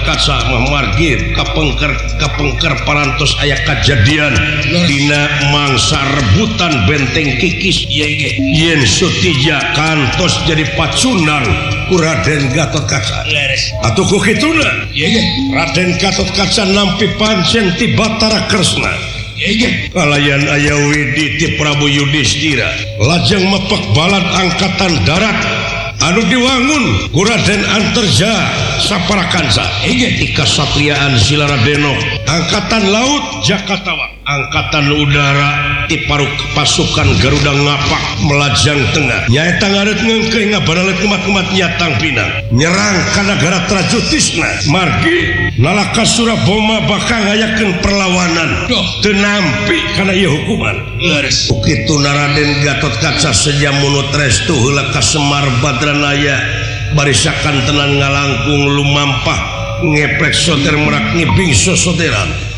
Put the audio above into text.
Kaca margi kapengker parantos aya kejadian dina mangsa rebutan benteng Kikis yen Sutija kantos jadi pacunang ku Raden Gatot Kaca atuh ku kituna Raden Gatot Kaca nampi pancen ti Batara Kresna kalayan aya Widi ti Prabu Yudhistira lajeng mepek balad angkatan darat anu diwangun ku Raden Antarja Saparakansa ti kasatriaan Silaradeno angkatan laut Jakatawa angkatan udara ti paruk pasukan Garuda Ngapak melajang tengah nyaeta ngaret ngengkeh ngabaralet kumat-kumat nyatang pinang nyerang ka nagara Trajutisna margi nalaka Suraboma bakal ngayakeun perlawanan teu nampi kana ieu hukuman kitu Raden Gatot Kaca sejamunut restu heula ka Semar Badranaya barisakan tenan ngalangkung lumampah ngeplek soter merak ngibing sosoteran